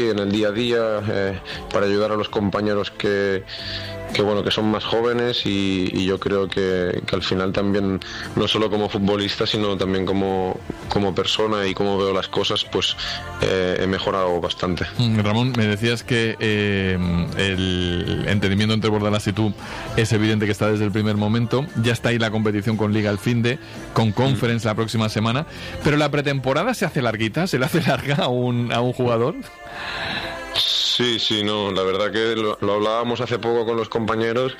en el día a día, para ayudar a los compañeros que son más jóvenes y yo creo que al final también, no solo como futbolista, sino también como persona y como veo las cosas, pues he mejorado bastante. Ramón, me decías que el entendimiento entre Bordalás y tú es evidente que está desde el primer momento. Ya está ahí la competición con Liga al finde, con Conference la próxima semana, pero la pretemporada se hace larguita, se le hace larga a un jugador. Sí, no, la verdad que lo hablábamos hace poco con los compañeros,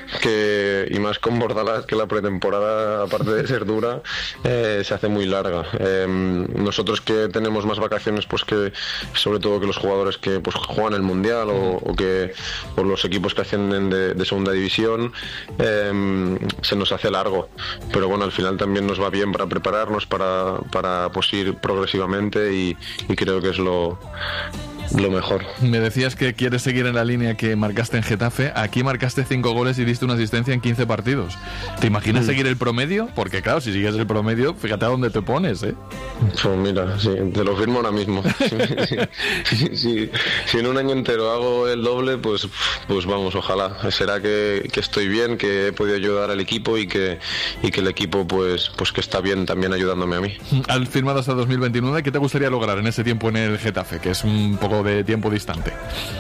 y más con Bordalás, que la pretemporada, aparte de ser dura, se hace muy larga. Nosotros que tenemos más vacaciones, pues que sobre todo que los jugadores que pues juegan el Mundial o que por los equipos que ascienden de segunda división, se nos hace largo, pero bueno, al final también nos va bien para prepararnos, para pues ir progresivamente y creo que es lo mejor. Me decías que quieres seguir en la línea que marcaste en Getafe. Aquí marcaste 5 goles y diste una asistencia en 15 partidos. ¿Te imaginas seguir el promedio? Porque claro, si sigues el promedio, fíjate a dónde te pones, ¿eh? Pues mira, sí, te lo firmo ahora mismo. Si en un año entero hago el doble, pues vamos, ojalá. Será que estoy bien, que he podido ayudar al equipo y que el equipo pues que está bien también ayudándome a mí. Has firmado hasta 2029. ¿Qué te gustaría lograr en ese tiempo en el Getafe, que es un poco de tiempo distante?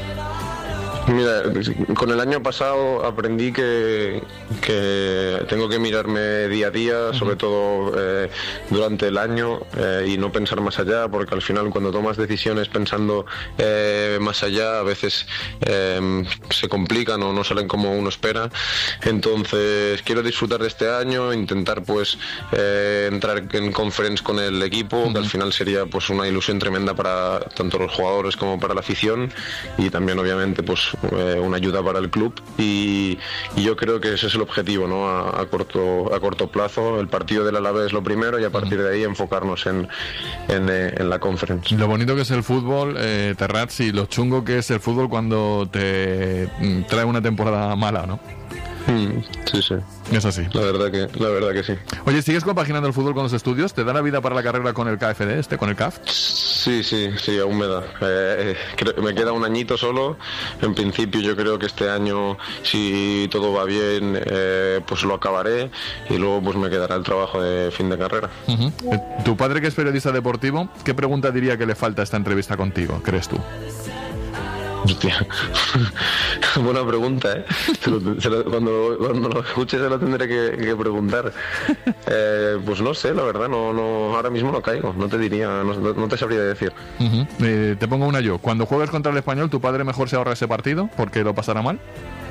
Mira, con el año pasado aprendí que tengo que mirarme día a día, sobre todo durante el año, y no pensar más allá, porque al final cuando tomas decisiones pensando más allá, a veces se complican o no salen como uno espera. Entonces quiero disfrutar de este año, intentar pues entrar en Conference con el equipo, que al final sería pues una ilusión tremenda para tanto los jugadores como para la afición, y también obviamente pues una ayuda para el club, y yo creo que ese es el objetivo, ¿no? A corto plazo. El partido del Alavés es lo primero, y a partir de ahí enfocarnos en la Conference. Lo bonito que es el fútbol, Terrats, y lo chungo que es el fútbol cuando te trae una temporada mala, ¿no? Sí. Es así. La verdad que sí. Oye, ¿sigues compaginando el fútbol con los estudios? ¿Te da la vida para la carrera con el KFD, con el CAF? Sí, aún me da. Me queda un añito solo. En principio yo creo que este año, si todo va bien, pues lo acabaré, y luego pues me quedará el trabajo de fin de carrera. Tu padre, que es periodista deportivo, ¿qué pregunta diría que le falta a esta entrevista contigo, crees tú? Hostia, buena pregunta, ¿eh? Cuando lo escuche se lo tendré que preguntar. Pues no sé, la verdad, no, ahora mismo no caigo, no te diría, no te sabría decir. Te pongo una yo. Cuando juegues contra el Español, ¿tu padre mejor se ahorra ese partido porque lo pasará mal?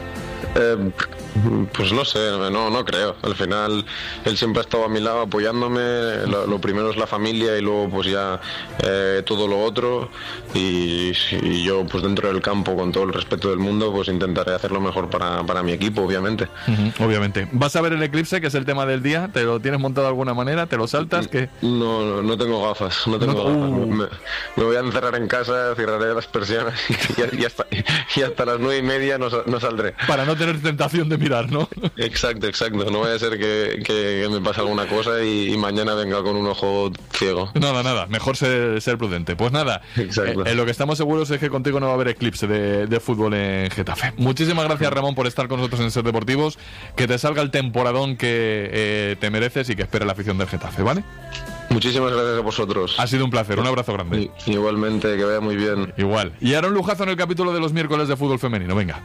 Pues no sé, no creo. Al final él siempre ha estado a mi lado apoyándome. Lo primero es la familia y luego pues ya todo lo otro, y yo pues dentro del campo, con todo el respeto del mundo, pues intentaré hacer lo mejor para mi equipo, obviamente. Obviamente. ¿Vas a ver el eclipse, que es el tema del día? ¿Te lo tienes montado de alguna manera? ¿Te lo saltas? ¿Qué? No tengo gafas, Me voy a encerrar en casa, cerraré las persianas y hasta las 9:30 no saldré. Para no tener tentación de mirar, ¿no? Exacto. No vaya a ser que me pase alguna cosa y mañana venga con un ojo ciego. Nada. Mejor ser prudente. Pues nada, en lo que estamos seguros es que contigo no va a haber eclipse de fútbol en Getafe. Muchísimas gracias, Ramón, por estar con nosotros en Ser Deportivos. Que te salga el temporadón que te mereces y que espera la afición del Getafe, ¿vale? Muchísimas gracias a vosotros. Ha sido un placer, un abrazo grande. Igualmente, que vaya muy bien. Igual. Y ahora un lujazo en el capítulo de los miércoles de fútbol femenino, venga.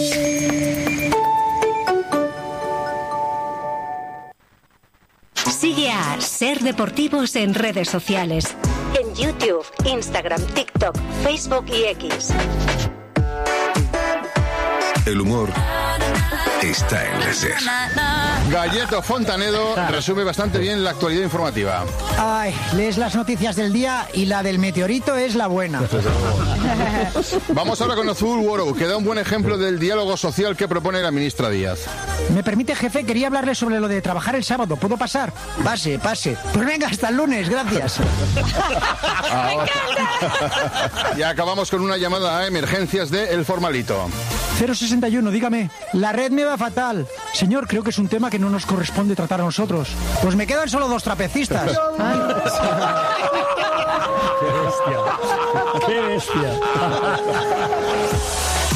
Sigue a Ser Deportivos en redes sociales. En YouTube, Instagram, TikTok, Facebook y X. El humor está en la SER. Galleto Fontanedo resume bastante bien la actualidad informativa. Ay, lees las noticias del día y la del meteorito es la buena. Vamos ahora con Azul World, que da un buen ejemplo del diálogo social que propone la ministra Díaz. ¿Me permite, jefe? Quería hablarle sobre lo de trabajar el sábado. ¿Puedo pasar? Pase. Pues venga, hasta el lunes, gracias. Y acabamos con una llamada a emergencias de El Formalito. 061, dígame. La red me va fatal. Señor, creo que es un tema que no nos corresponde tratar a nosotros. Pues me quedan solo 2 trapecistas. bestia. ¡Qué bestia!